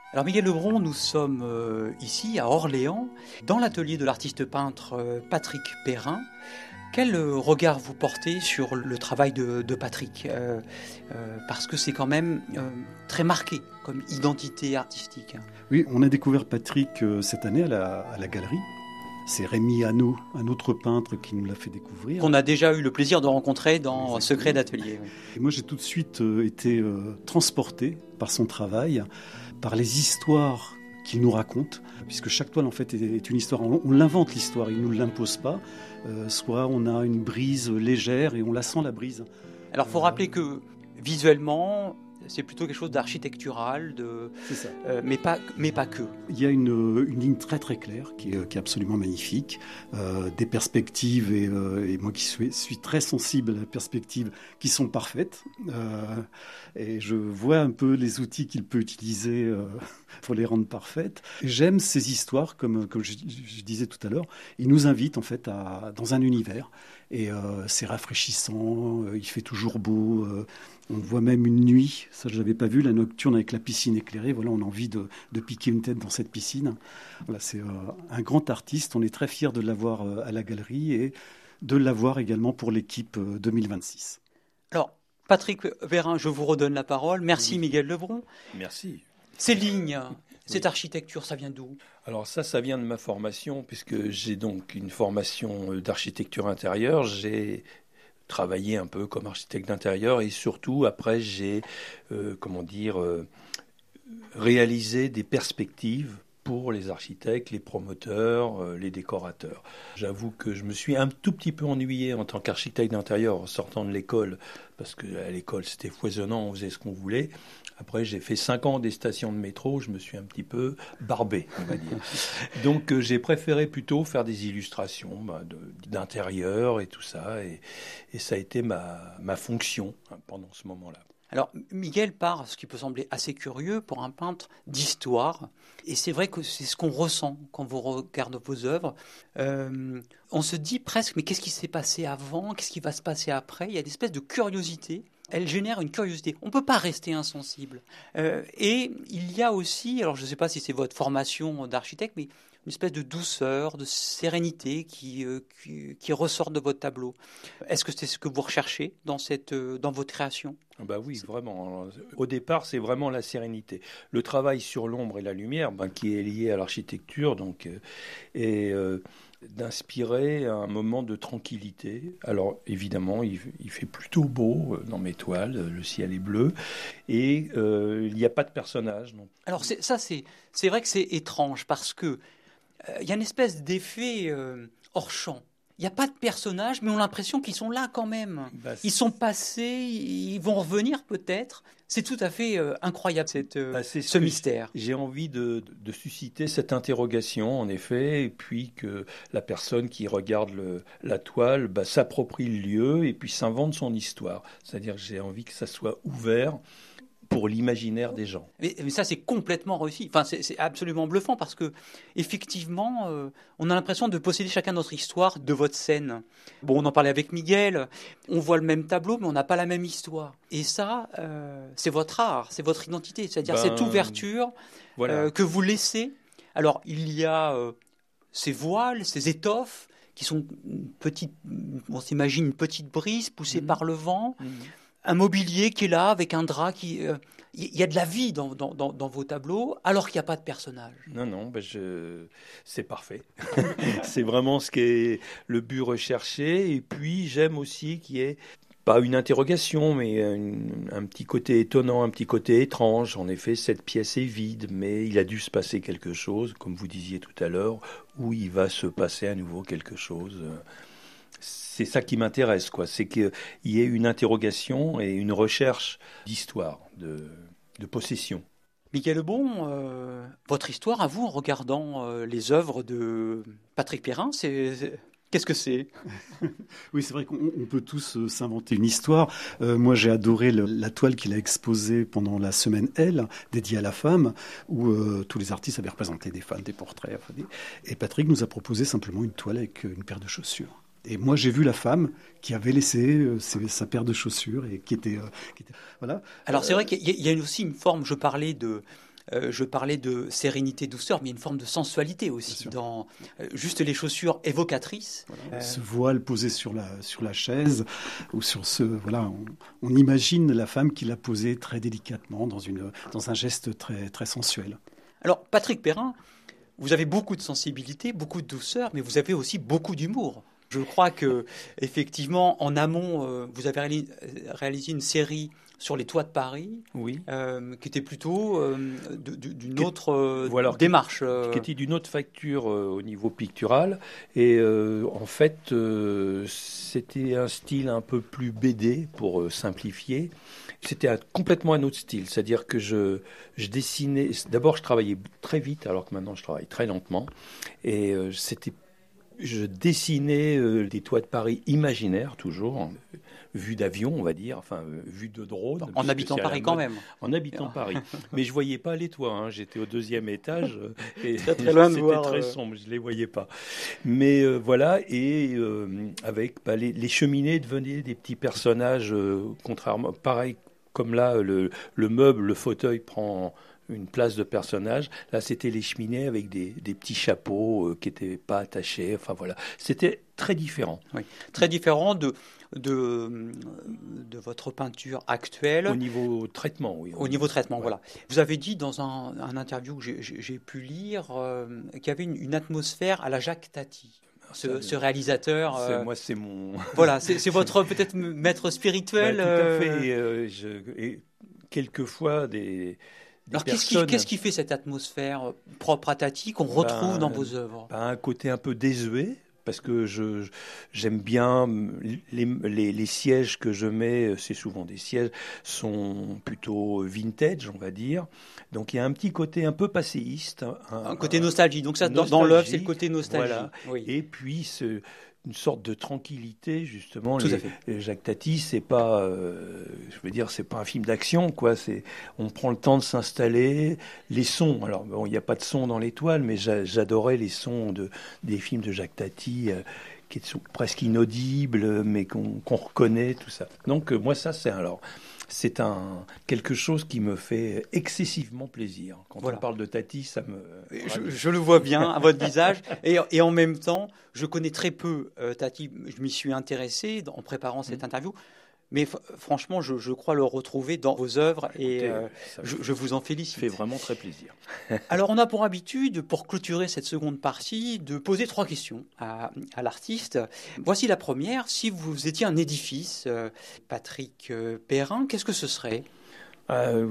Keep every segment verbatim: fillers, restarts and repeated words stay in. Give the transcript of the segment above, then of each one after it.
Alors Miguel Lebron, nous sommes euh, ici à Orléans, dans l'atelier de l'artiste peintre euh, Patrick Perrin. Quel euh, regard vous portez sur le travail de, de Patrick euh, euh, Parce que c'est quand même euh, très marqué comme identité artistique. Oui, on a découvert Patrick euh, cette année à la, à la galerie. C'est Rémi Hannot, un autre peintre qui nous l'a fait découvrir. Qu'on a déjà eu le plaisir de rencontrer dans Exactement. Secret d'atelier. Oui. Et moi j'ai tout de suite euh, été euh, transporté par son travail, par les histoires qu'il nous raconte, puisque chaque toile en fait est une histoire. On, on l'invente l'histoire, il ne nous l'impose pas. Euh, soit on a une brise légère et on la sent la brise. Alors il faut euh... rappeler que visuellement, c'est plutôt quelque chose d'architectural, de, c'est ça. Euh, mais, pas, mais pas que. Il y a une, une ligne très très claire qui est, qui est absolument magnifique, euh, des perspectives, et, euh, et moi qui suis, suis très sensible à la perspective, qui sont parfaites. Euh, et je vois un peu les outils qu'il peut utiliser euh, pour les rendre parfaites. J'aime ces histoires, comme, comme je, je disais tout à l'heure, il nous invite en fait à, dans un univers. Et euh, c'est rafraîchissant, euh, il fait toujours beau, euh, on voit même une nuit, ça je l'avais pas vu, la nocturne avec la piscine éclairée, voilà, on a envie de, de piquer une tête dans cette piscine. Voilà, c'est euh, un grand artiste, on est très fiers de l'avoir euh, à la galerie et de l'avoir également pour l'équipe euh, deux mille vingt-six. Alors, Patrick Perrin, je vous redonne la parole. Merci oui. Miguel Lebron. Merci. Ces lignes, cette oui. architecture, ça vient d'où ? Alors ça, ça vient de ma formation, puisque j'ai donc une formation d'architecture intérieure. J'ai travaillé un peu comme architecte d'intérieur et surtout, après, j'ai, euh, comment dire, euh, réalisé des perspectives pour les architectes, les promoteurs, euh, les décorateurs. J'avoue que je me suis un tout petit peu ennuyé en tant qu'architecte d'intérieur en sortant de l'école, parce qu'à l'école, c'était foisonnant, on faisait ce qu'on voulait. Après, j'ai fait cinq ans des stations de métro, je me suis un petit peu barbé, on va dire. Donc, euh, j'ai préféré plutôt faire des illustrations bah, de, d'intérieur et tout ça, et, et ça a été ma, ma fonction hein, pendant ce moment-là. Alors, Miguel part, ce qui peut sembler assez curieux pour un peintre, d'histoire. Et c'est vrai que c'est ce qu'on ressent quand vous regardez vos œuvres. Euh, on se dit presque, mais qu'est-ce qui s'est passé avant ? Qu'est-ce qui va se passer après ? Il y a une espèce de curiosité. Elle génère une curiosité. On ne peut pas rester insensible. Euh, et il y a aussi, alors je ne sais pas si c'est votre formation d'architecte, mais une espèce de douceur, de sérénité qui, euh, qui, qui ressort de votre tableau. Est-ce que c'est ce que vous recherchez dans, cette, euh, dans votre création ? Bah oui, vraiment. Au départ, c'est vraiment la sérénité. Le travail sur l'ombre et la lumière, ben, qui est lié à l'architecture, donc, euh, et euh, d'inspirer un moment de tranquillité. Alors, évidemment, il, il fait plutôt beau dans mes toiles, le ciel est bleu, et euh, il n'y a pas de personnage. Donc. Alors, c'est, ça, c'est, c'est vrai que c'est étrange, parce que il euh, y a une espèce d'effet euh, hors champ. Il n'y a pas de personnages, mais on a l'impression qu'ils sont là quand même. Bah, ils sont passés, ils vont revenir peut-être. C'est tout à fait euh, incroyable cette, euh, bah, ce, ce mystère. J'ai envie de, de susciter cette interrogation, en effet, et puis que la personne qui regarde le, la toile bah, s'approprie le lieu et puis s'invente son histoire. C'est-à-dire que j'ai envie que ça soit ouvert pour l'imaginaire des gens. Mais, mais ça, c'est complètement réussi. Enfin, c'est, c'est absolument bluffant parce que, effectivement, euh, on a l'impression de posséder chacun notre histoire de votre scène. Bon, on en parlait avec Miguel. On voit le même tableau, mais on n'a pas la même histoire. Et ça, euh, c'est votre art, c'est votre identité. C'est-à-dire ben, cette ouverture voilà. euh, que vous laissez. Alors, il y a euh, ces voiles, ces étoffes qui sont une petite, on s'imagine une petite brise poussée mmh. par le vent. Mmh. Un mobilier qui est là avec un drap qui... Il euh, y a de la vie dans, dans, dans, dans vos tableaux alors qu'il n'y a pas de personnage. Non, non, ben je... c'est parfait. C'est vraiment ce qui est le but recherché. Et puis j'aime aussi qu'il y ait pas une interrogation, mais une, un petit côté étonnant, un petit côté étrange. En effet, cette pièce est vide, mais il a dû se passer quelque chose, comme vous disiez tout à l'heure, où il va se passer à nouveau quelque chose. C'est ça qui m'intéresse, quoi. C'est qu'il y ait une interrogation et une recherche d'histoire, de, de possession. Miguel Lebron, euh, votre histoire à vous, en regardant euh, les œuvres de Patrick Perrin, c'est, c'est... qu'est-ce que c'est ? Oui, c'est vrai qu'on on peut tous euh, s'inventer une histoire. Euh, moi, j'ai adoré le, la toile qu'il a exposée pendant la semaine Elle, dédiée à la femme, où euh, tous les artistes avaient représenté des femmes, des portraits. Enfin, des... Et Patrick nous a proposé simplement une toile avec une paire de chaussures. Et moi, j'ai vu la femme qui avait laissé euh, ses, sa paire de chaussures et qui était, euh, qui était voilà. Alors, c'est vrai qu'il y a, il y a aussi une forme. Je parlais de euh, je parlais de sérénité, douceur, mais il y a une forme de sensualité aussi dans euh, juste les chaussures évocatrices. Voilà. Euh... Ce voile posé sur la, sur la chaise, ou sur ce, voilà, on, on imagine la femme qui l'a posé très délicatement dans, une, dans un geste très, très sensuel. Alors, Patrick Perrin, vous avez beaucoup de sensibilité, beaucoup de douceur, mais vous avez aussi beaucoup d'humour. Je crois que, effectivement, en amont, euh, vous avez réalisé, réalisé une série sur les toits de Paris, oui. euh, qui était plutôt euh, de, de, d'une autre euh, voilà, démarche. Qui, euh... qui était d'une autre facture euh, au niveau pictural. Et euh, en fait, euh, c'était un style un peu plus B D, pour euh, simplifier. C'était un, complètement un autre style. C'est-à-dire que je, je dessinais... D'abord, je travaillais très vite, alors que maintenant, je travaille très lentement. Et euh, c'était... Je dessinais euh, des toits de Paris imaginaires, toujours, hein, vue d'avion, on va dire, enfin, euh, vue de drone. En habitant Paris quand même. En habitant Paris. Mais je ne voyais pas les toits, hein. J'étais au deuxième étage. Euh, et très, très loin de c'était voir, très euh... sombre, je ne les voyais pas. Mais euh, voilà, et euh, avec bah, les, les cheminées devenaient des petits personnages, euh, contrairement, pareil, comme là, le, le meuble, le fauteuil prend... une place de personnage. Là, c'était les cheminées avec des, des petits chapeaux euh, qui n'étaient pas attachés. Enfin, voilà. C'était très différent. Oui. Très différent de, de, de votre peinture actuelle. Au niveau traitement, oui. Au niveau traitement, ouais. Voilà. Vous avez dit dans un, un interview que j'ai, j'ai pu lire euh, qu'il y avait une, une atmosphère à la Jacques Tati. Ce, ce réalisateur. C'est, euh, moi, c'est mon. Voilà, c'est, c'est votre peut-être maître spirituel. Bah, tout à fait. Et, euh, je, et quelquefois, des. Alors, qu'est-ce qui, qu'est-ce qui fait cette atmosphère propre à Tati qu'on retrouve ben, dans vos œuvres? Ben, un côté un peu désuet, parce que je, je, j'aime bien les, les, les sièges que je mets, c'est souvent des sièges, sont plutôt vintage, on va dire. Donc, il y a un petit côté un peu passéiste. Un, un côté nostalgie. Donc, ça, nostalgie, dans l'œuvre, c'est le côté nostalgie. Voilà. Oui. Et puis, ce... une sorte de tranquillité, justement. Tout les, à fait. Les Jacques Tati, c'est pas, euh, je veux dire, c'est pas un film d'action, quoi. C'est, on prend le temps de s'installer. Les sons, alors bon, il n'y a pas de son dans l'étoile, mais j'a, j'adorais les sons de des films de Jacques Tati, euh, qui sont presque inaudibles, mais qu'on, qu'on reconnaît, tout ça. Donc euh, moi, ça, c'est alors. C'est un, quelque chose qui me fait excessivement plaisir. Quand voilà. on parle de Tati, ça me... Je, je le vois bien à votre visage. Et, et en même temps, je connais très peu euh, Tati. Je m'y suis intéressé en préparant cette mmh. interview. Mais f- franchement, je, je crois le retrouver dans vos œuvres et euh, je, je vous en félicite. Ça fait vraiment très plaisir. Alors, on a pour habitude, pour clôturer cette seconde partie, de poser trois questions à, à l'artiste. Voici la première. Si vous étiez un édifice, euh, Patrick euh, Perrin, qu'est-ce que ce serait ? euh,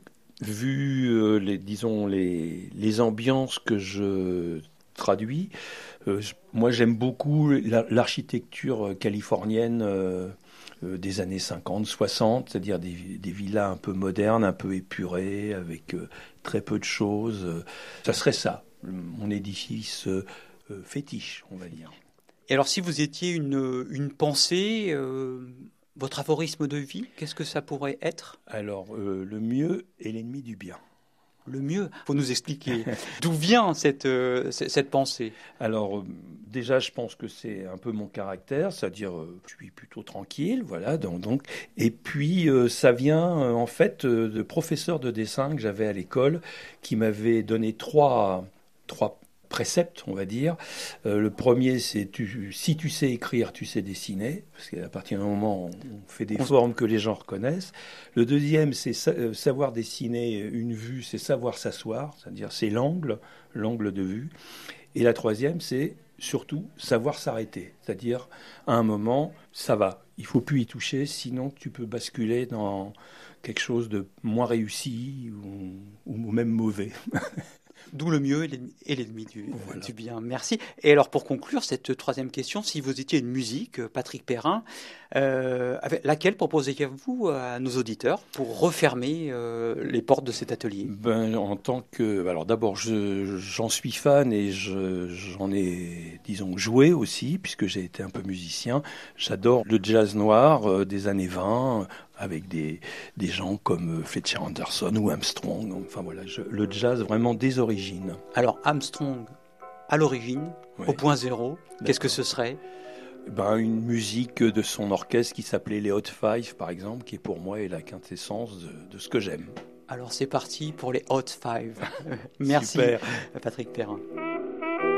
Vu, euh, les, disons, les, les ambiances que je traduis, euh, moi j'aime beaucoup la, l'architecture californienne euh, Euh, des années cinquante, soixante, c'est-à-dire des, des villas un peu modernes, un peu épurées, avec euh, très peu de choses. Euh, ça serait ça, mon édifice euh, euh, fétiche, on va dire. Et alors, si vous étiez une, une pensée, euh, votre aphorisme de vie, qu'est-ce que ça pourrait être ? Alors, euh, le mieux est l'ennemi du bien. Le mieux. Il faut nous expliquer d'où vient cette, euh, cette pensée. Alors, euh, déjà, je pense que c'est un peu mon caractère, c'est-à-dire euh, je suis plutôt tranquille, voilà. Donc, donc et puis, euh, ça vient euh, en fait euh, de professeurs de dessin que j'avais à l'école qui m'avaient donné trois, trois préceptes, on va dire. Euh, le premier, c'est tu, si tu sais écrire, tu sais dessiner, parce qu'à partir d'un moment, on, on fait des formes que les gens reconnaissent. Le deuxième, c'est sa, euh, savoir dessiner une vue, c'est savoir s'asseoir, c'est-à-dire c'est l'angle, l'angle de vue. Et la troisième, c'est surtout savoir s'arrêter, c'est-à-dire à un moment, ça va, il faut plus y toucher, sinon tu peux basculer dans quelque chose de moins réussi ou, ou même mauvais. D'où le mieux et l'ennemi du, voilà. du bien. Merci. Et alors, pour conclure cette troisième question, si vous étiez une musique, Patrick Perrin, euh, avec laquelle proposeriez-vous à nos auditeurs pour refermer euh, les portes de cet atelier ? Ben, en tant que, alors d'abord, je, j'en suis fan et je, j'en ai, disons, joué aussi, puisque j'ai été un peu musicien. J'adore le jazz noir euh, des années vingt, avec des, des gens comme Fletcher Henderson ou Armstrong. Enfin voilà, je, le jazz vraiment des origines. Alors Armstrong, à l'origine, oui. Au point zéro, D'accord. Qu'est-ce que ce serait ? Ben, une musique de son orchestre qui s'appelait les Hot Five, par exemple, qui pour moi est la quintessence de, de ce que j'aime. Alors c'est parti pour les Hot Five. Merci Super. Patrick Perrin.